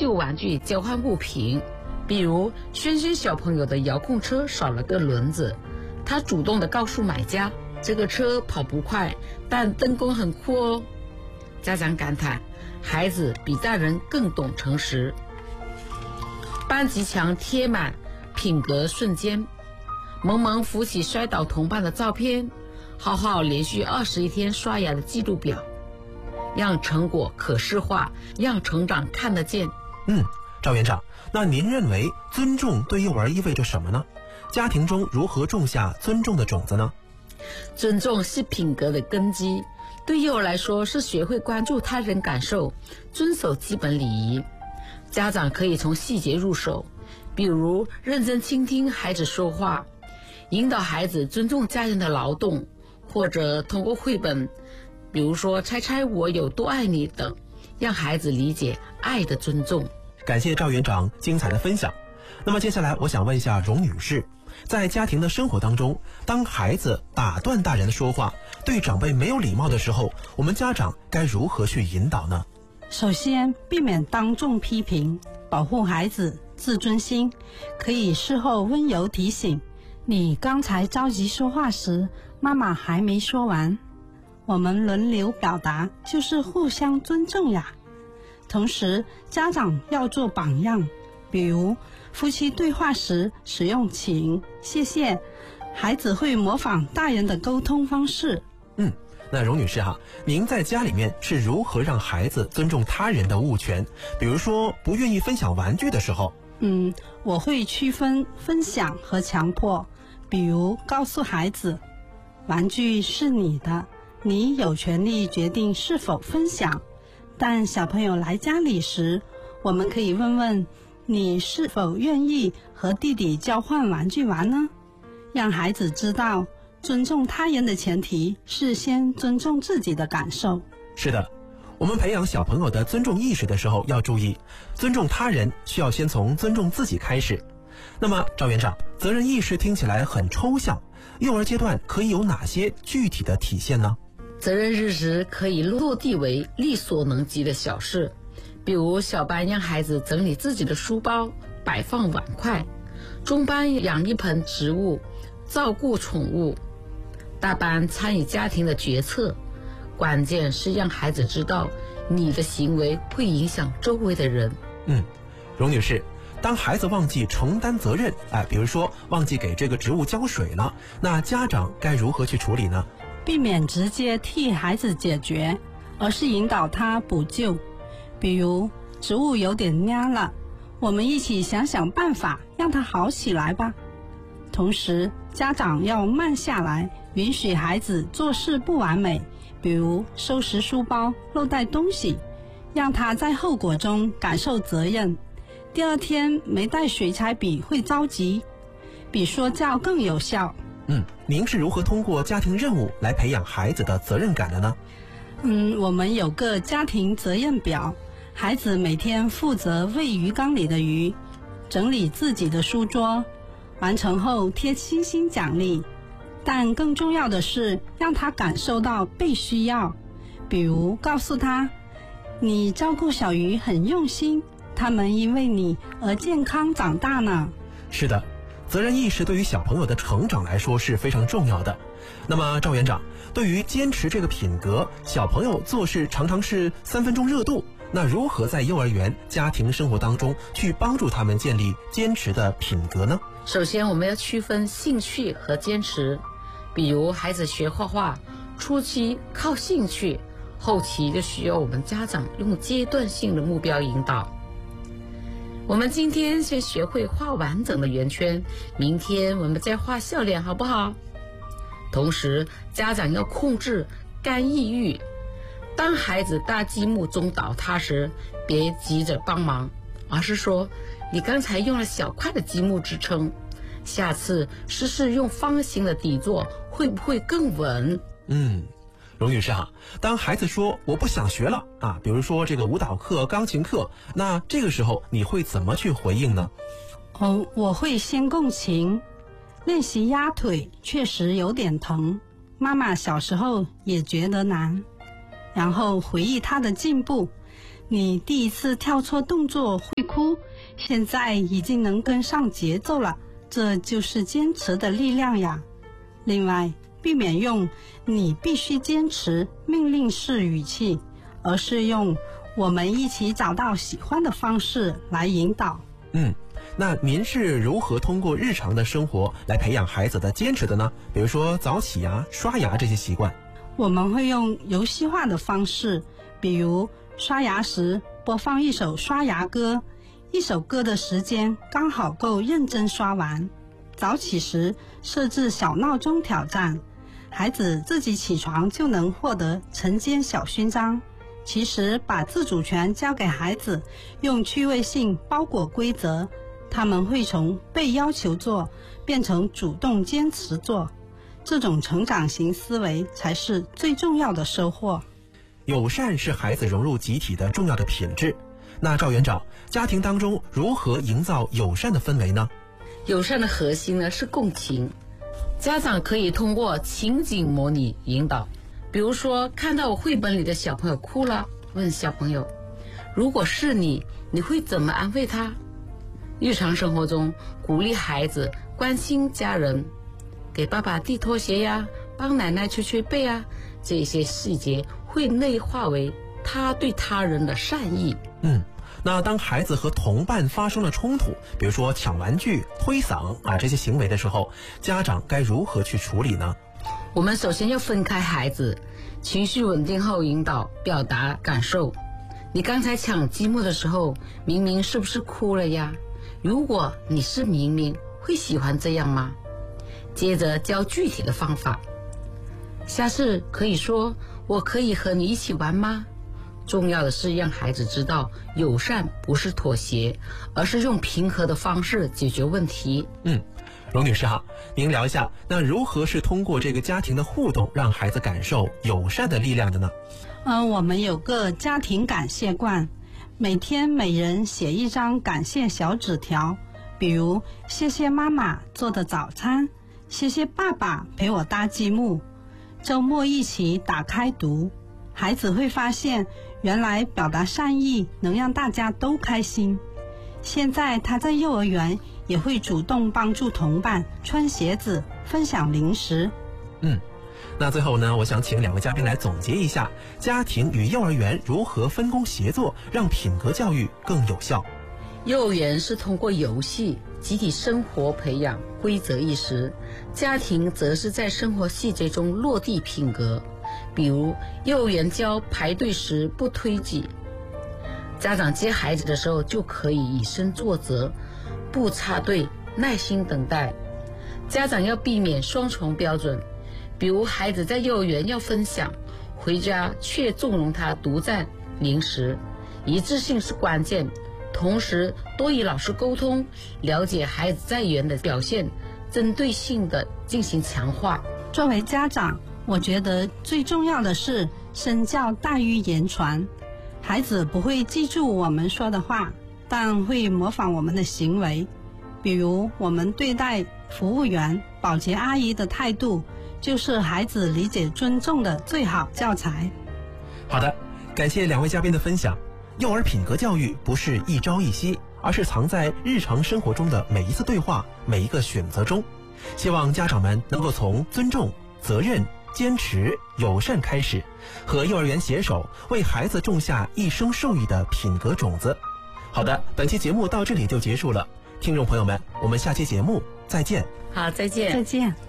旧玩具交换物品。比如轩轩小朋友的遥控车少了个轮子，他主动地告诉买家，这个车跑不快，但灯光很酷哦。家长感叹，孩子比大人更懂诚实。班级墙贴满品格瞬间，萌萌扶起摔倒同伴的照片，浩浩连续21天刷牙的记录表，让成果可视化，让成长看得见。 赵园长，那您认为尊重对幼儿意味着什么呢？家庭中如何种下尊重的种子呢？ 尊重是品格的根基，对幼儿来说是学会关注他人感受，遵守基本礼仪。家长可以从细节入手，比如认真倾听孩子说话，引导孩子尊重家人的劳动，或者通过绘本，比如说猜猜我有多爱你等，让孩子理解爱的尊重。 感谢赵园长精彩的分享。那么接下来我想问一下荣女士，在家庭的生活当中，当孩子打断大人的说话，对长辈没有礼貌的时候，我们家长该如何去引导呢？ 首先，避免当众批评，保护孩子自尊心，可以事后温柔提醒，你刚才着急说话时，妈妈还没说完。我们轮流表达，就是互相尊重呀。同时，家长要做榜样，比如夫妻对话时使用请、谢谢，孩子会模仿大人的沟通方式。 那荣女士您在家里面是如何让孩子尊重他人的物权？比如说不愿意分享玩具的时候。 我会区分分享和强迫，比如告诉孩子，玩具是你的，你有权利决定是否分享。但小朋友来家里时，我们可以问问你是否愿意和弟弟交换玩具玩呢？让孩子知道尊重他人的前提是先尊重自己的感受。 是的，我们培养小朋友的尊重意识的时候要注意，尊重他人需要先从尊重自己开始。那么赵园长，责任意识听起来很抽象，幼儿阶段可以有哪些具体的体现呢？ 责任日时可以落地为力所能及的小事，比如小班让孩子整理自己的书包，摆放碗筷，中班养一盆植物，照顾宠物，大班参与家庭的决策。关键是让孩子知道你的行为会影响周围的人。 荣女士，当孩子忘记承担责任，比如说忘记给这个植物浇水了，那家长该如何去处理呢？ 避免直接替孩子解决，而是引导他补救。比如植物有点蔫了，我们一起想想办法让它好起来吧。同时，家长要慢下来，允许孩子做事不完美，比如收拾书包漏带东西，让他在后果中感受责任。第二天没带水彩笔会着急，比说教更有效。 您是如何通过家庭任务来培养孩子的责任感的呢？ 我们有个家庭责任表，孩子每天负责喂鱼缸里的鱼，整理自己的书桌，完成后贴星星奖励。但更重要的是让他感受到被需要，比如告诉他，你照顾小鱼很用心，他们因为你而健康长大呢。 是的，责任意识对于小朋友的成长来说是非常重要的。那么赵园长，对于坚持这个品格，小朋友做事常常是3分钟热度，那如何在幼儿园家庭生活当中去帮助他们建立坚持的品格呢？ 首先我们要区分兴趣和坚持，比如孩子学画画，初期靠兴趣，后期就需要我们家长用阶段性的目标引导。我们今天先学会画完整的圆圈，明天我们再画笑脸，好不好？同时家长要控制干预欲，当孩子大积木中倒塌时，别急着帮忙，而是说，你刚才用了小块的积木支撑，下次试试用方形的底座，会不会更稳？ 荣女士当孩子说我不想学了比如说这个舞蹈课、钢琴课，那这个时候你会怎么去回应呢？ 我会先共情，练习压腿确实有点疼，妈妈小时候也觉得难，然后回忆他的进步， 你第一次跳错动作会哭，现在已经能跟上节奏了，这就是坚持的力量呀。另外，避免用你必须坚持命令式语气，而是用我们一起找到喜欢的方式来引导。 那您是如何通过日常的生活来培养孩子的坚持的呢？比如说早起呀、刷牙这些习惯。 我们会用游戏化的方式，比如刷牙时播放一首刷牙歌，一首歌的时间刚好够认真刷完。早起时设置小闹钟挑战，孩子自己起床就能获得晨间小勋章。其实把自主权交给孩子，用趣味性包裹规则，他们会从被要求做变成主动坚持做，这种成长型思维才是最重要的收获。 友善是孩子融入集体的重要的品质。那赵园长，家庭当中如何营造友善的氛围呢？ 友善的核心呢是共情，家长可以通过情景模拟引导。比如说，看到绘本里的小朋友哭了，问小朋友，如果是你，你会怎么安慰他？日常生活中，鼓励孩子关心家人，给爸爸递拖鞋呀，帮奶奶捶捶背啊，这些细节会内化为他对他人的善意。 那当孩子和同伴发生了冲突，比如说抢玩具、推搡这些行为的时候，家长该如何去处理呢？ 我们首先要分开孩子，情绪稳定后引导表达感受。你刚才抢积木的时候，明明是不是哭了呀？如果你是明明，会喜欢这样吗？接着教具体的方法。下次可以说，我可以和你一起玩吗？重要的是让孩子知道，友善不是妥协，而是用平和的方式解决问题。 荣女士哈，您聊一下，那如何是通过这个家庭的互动，让孩子感受友善的力量的呢？ 我们有个家庭感谢罐，每天每人写一张感谢小纸条，比如谢谢妈妈做的早餐，谢谢爸爸陪我搭积木，周末一起打开读。孩子会发现，原来表达善意能让大家都开心。现在他在幼儿园也会主动帮助同伴穿鞋子，分享零食。 那最后呢，我想请两位嘉宾来总结一下，家庭与幼儿园如何分工协作，让品格教育更有效。 幼儿园是通过游戏、集体生活培养规则意识，家庭则是在生活细节中落地品格。比如幼儿园教排队时不推挤，家长接孩子的时候就可以以身作则，不插队，耐心等待。家长要避免双重标准，比如孩子在幼儿园要分享，回家却纵容他独占零食。一致性是关键，同时多与老师沟通，了解孩子在园的表现，针对性的进行强化。 作为家长，我觉得最重要的是身教大于言传。孩子不会记住我们说的话，但会模仿我们的行为。比如我们对待服务员、保洁阿姨的态度，就是孩子理解尊重的最好教材。 好的，感谢两位嘉宾的分享。幼儿品格教育不是一朝一夕，而是藏在日常生活中的每一次对话、每一个选择中。希望家长们能够从尊重、责任、坚持、友善开始，和幼儿园携手，为孩子种下一生受益的品格种子。好的，本期节目到这里就结束了。听众朋友们，我们下期节目再见。 好，再见。 再见。